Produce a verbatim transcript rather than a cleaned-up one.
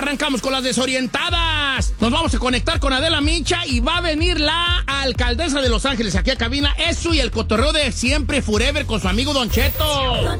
Arrancamos con las desorientadas. Nos vamos a conectar con Adela Micha y va a venir la alcaldesa de Los Ángeles aquí a cabina. Eso y el cotorreo de siempre, forever, con su amigo Don Cheto.